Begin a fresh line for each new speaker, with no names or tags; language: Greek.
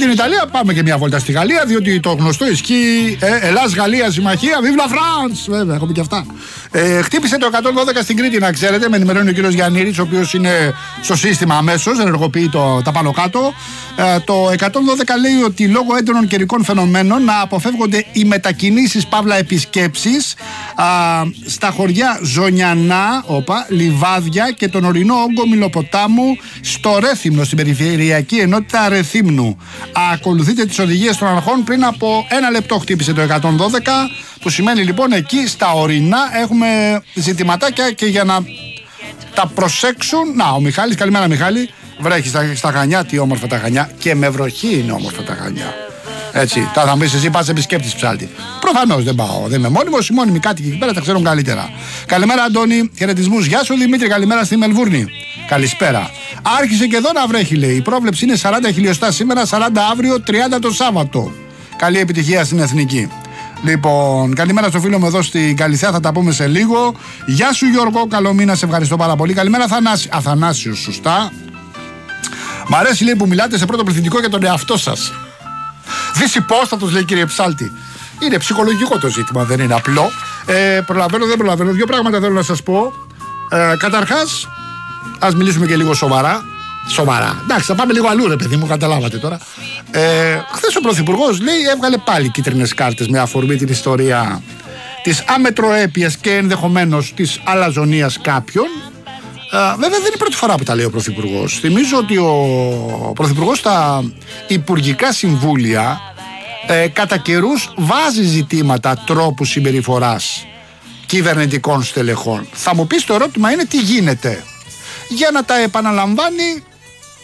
την Ιταλία, πάμε και μια βόλτα στη Γαλλία, διότι το γνωστό ισχύει. Ελλάς-Γαλλία συμμαχία, vive la France! Βέβαια, έχουμε και αυτά. Χτύπησε το 112 στην Κρήτη, να ξέρετε, με ενημερώνει ο κύριος Γιαννήρης, ο οποίος είναι στο σύστημα αμέσως, ενεργοποιεί τα πάνω κάτω. Το 112 λέει ότι λόγω έντονων καιρικών φαινομένων να αποφεύγονται οι μετακινήσεις παύλα επισκέψεις στα χωριά Ζωνιανά, Λιβάδια και τον ορεινό όγκο Μιλοποτάμου στο Ρέθυμνο, στην περιφερειακή ενότητα Ρεθύμνου. Ακολουθείτε τις οδηγίες των αρχών. Πριν από 1 λεπτό χτύπησε το 112, που σημαίνει λοιπόν εκεί στα ορεινά έχουμε ζητηματάκια και για να τα προσέξουν. Να, ο Μιχάλης, καλημέρα Μιχάλη. Βρέχει στα Χανιά, τι όμορφα τα Χανιά, και με βροχή είναι όμορφα τα Χανιά. Έτσι, θα μου πεις εσύ, πας επισκέπτης Ψάλτη. Προφανώς δεν πάω, δεν είμαι μόνιμος, οι μόνιμοι κάτοικοι εκεί πέρα τα ξέρουν καλύτερα. Καλημέρα Αντώνη, χαιρετισμούς. Γεια σου Δημήτρη, καλημέρα στη Μελβούρνη. Καλησπέρα. Άρχισε και εδώ να βρέχει, λέει. Η πρόβλεψη είναι 40 χιλιοστά σήμερα, 40 αύριο, 30 το Σάββατο. Καλή επιτυχία στην Εθνική. Λοιπόν, καλημέρα στο φίλο μου εδώ στην Καλυθέα, θα τα πούμε σε λίγο. Γεια σου Γιώργο, καλό μήνα, σε ευχαριστώ πάρα πολύ. Καλημέρα Αθανάσιο, σωστά. Μ' αρέσει λέει που μιλάτε σε πρώτο πληθυντικό για τον εαυτό σας. Δυσυπόστατος λέει κύριε Ψάλτη. Είναι ψυχολογικό το ζήτημα, δεν είναι απλό. Προλαβαίνω, δεν προλαβαίνω. Δύο πράγματα θέλω να σας πω. Καταρχάς, ας μιλήσουμε και λίγο σοβαρά. Σοβαρά. Εντάξει, θα πάμε λίγο αλλού, ρε παιδί μου, καταλάβατε τώρα. Χθες ο Πρωθυπουργός λέει έβγαλε πάλι κίτρινες κάρτες με αφορμή την ιστορία της αμετροέπειας και ενδεχομένως της αλαζονίας κάποιων. Βέβαια δεν είναι η πρώτη φορά που τα λέει ο Πρωθυπουργός. Θυμίζω ότι ο Πρωθυπουργός στα Υπουργικά Συμβούλια κατά καιρούς βάζει ζητήματα τρόπου συμπεριφοράς κυβερνητικών στελεχών. Θα μου πεις, το ερώτημα είναι τι γίνεται. Για να τα επαναλαμβάνει